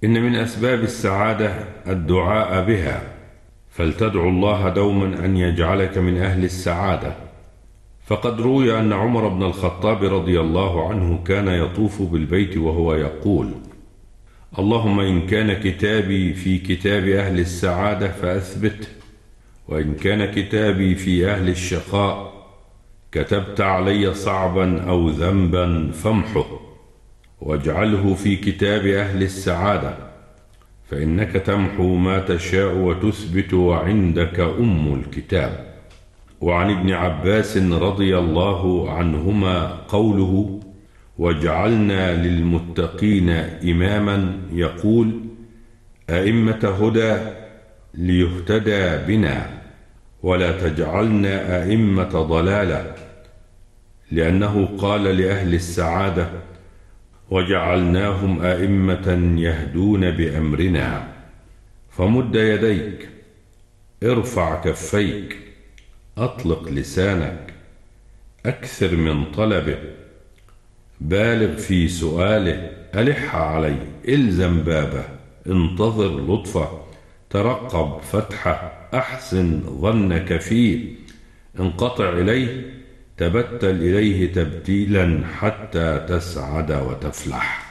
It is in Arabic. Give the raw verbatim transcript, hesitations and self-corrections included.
إن من أسباب السعادة الدعاء بها، فلتدعو الله دوما أن يجعلك من أهل السعادة. فقد روي أن عمر بن الخطاب رضي الله عنه كان يطوف بالبيت وهو يقول: اللهم إن كان كتابي في كتاب أهل السعادة فأثبته، وإن كان كتابي في أهل الشقاء كتبت علي صعبا أو ذنبا فامحه، واجعله في كتاب أهل السعادة، فإنك تمحو ما تشاء وتثبت وعندك أم الكتاب. وعن ابن عباس رضي الله عنهما قوله: واجعلنا للمتقين إماما، يقول: أئمة هدى ليهتدى بنا، ولا تجعلنا أئمة ضلالة، لأنه قال لأهل السعادة: وجعلناهم أئمة يهدون بأمرنا. فمد يديك، ارفع كفيك، أطلق لسانك، أكثر من طلبه، بالغ في سؤاله، ألح عليه، إلزم بابه، انتظر لطفه، ترقب فتحه، أحسن ظنك فيه، انقطع إليه، تبتل إليه تبتيلا حتى تسعد وتفلح.